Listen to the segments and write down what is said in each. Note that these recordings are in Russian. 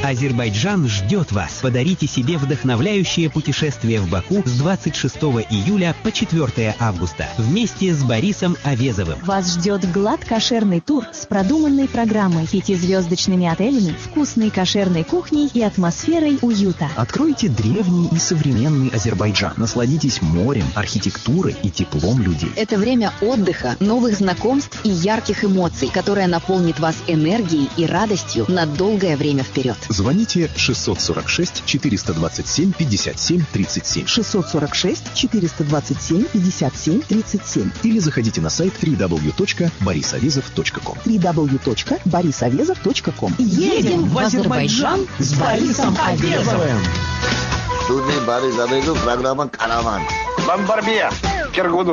Азербайджан ждет вас. Подарите себе вдохновляющее путешествие в Баку с 26 июля по 4 августа вместе с Борисом Авезовым. Вас ждет глад-кошерный тур с продуманной программой, 5-звездочными отелями, вкусной кошерной кухней и атмосферой уюта. Откройте древний и современный Азербайджан. Насладитесь морем, архитектурой и теплом людей. Это время отдыха, новых знакомств и ярких эмоций, которое наполнит вас энергией и радостью на долгое время вперед. Звоните 646 427 57 37. 646 427 57 37. Или заходите на сайт www.borisavезов.com. www.borisavезов.com. Едем в Азербайджан с Борисом Авезовым. Студия Борис Авезов, программа «Караван». Бомбарбия, Киргуду.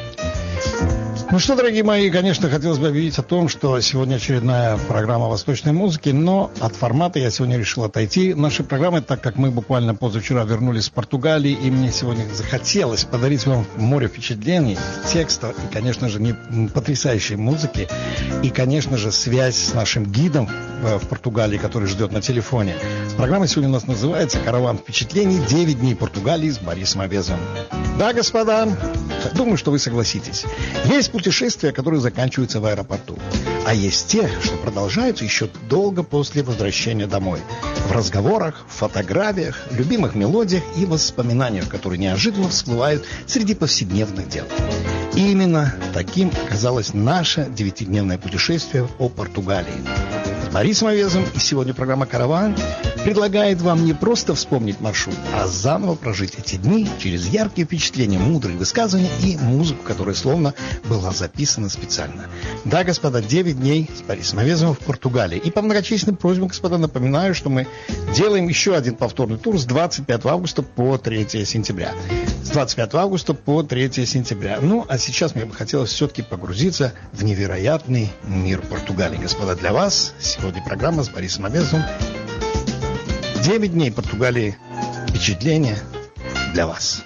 Ну что, дорогие мои, конечно, хотелось бы объявить о том, что сегодня очередная программа восточной музыки, но от формата я сегодня решил отойти нашей программы, так как мы буквально позавчера вернулись с Португалии, и мне сегодня захотелось подарить вам море впечатлений, текста и, конечно же, потрясающей музыки, и, конечно же, связь с нашим гидом в Португалии, который ждет на телефоне. Программа сегодня у нас называется «Караван впечатлений. 9 дней Португалии с Борисом Авезовым». Да, господа, думаю, что вы согласитесь. Есть путешествия, которые заканчиваются в аэропорту. А есть те, что продолжаются еще долго после возвращения домой. В разговорах, фотографиях, любимых мелодиях и воспоминаниях, которые неожиданно всплывают среди повседневных дел. И именно таким оказалось наше 9-дневное путешествие по Португалии. С Борисом Авезовым и сегодня программа «Караван» предлагает вам не просто вспомнить маршрут, а заново прожить эти дни через яркие впечатления, мудрые высказывания и музыку, которая словно была записана специально. Да, господа, 9 дней с Борисом Авезовым в Португалии. И по многочисленным просьбам, господа, напоминаю, что мы делаем еще один повторный тур с 25 августа по 3 сентября. С 25 августа по 3 сентября. Ну, а сейчас мне бы хотелось все-таки погрузиться в невероятный мир Португалии. Господа, для вас сегодня программа с Борисом Авезовым. 9 дней Португалии. Впечатления для вас.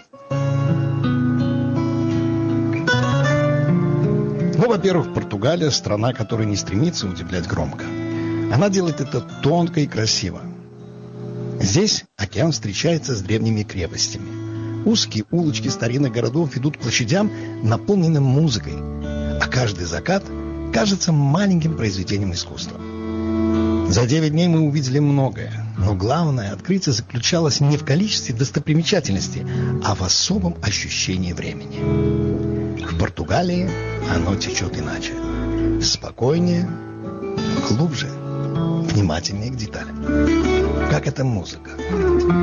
Ну, во-первых, Португалия – страна, которая не стремится удивлять громко. Она делает это тонко и красиво. Здесь океан встречается с древними крепостями. Узкие улочки старинных городов ведут к площадям, наполненным музыкой. А каждый закат кажется маленьким произведением искусства. За 9 дней мы увидели многое. Но главное открытие заключалось не в количестве достопримечательностей, а в особом ощущении времени. В Португалии оно течет иначе. Спокойнее, глубже, внимательнее к деталям. Как эта музыка.